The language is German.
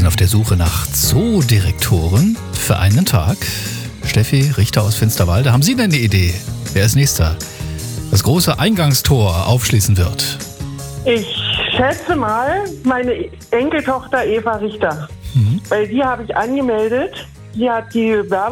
sind auf der Suche nach Zoodirektoren für einen Tag. Steffi Richter aus Finsterwalde, haben Sie denn eine Idee, wer als nächster das große Eingangstor aufschließen wird? Ich schätze mal meine Enkeltochter Eva Richter. Weil die habe ich angemeldet. Die hat die Werbung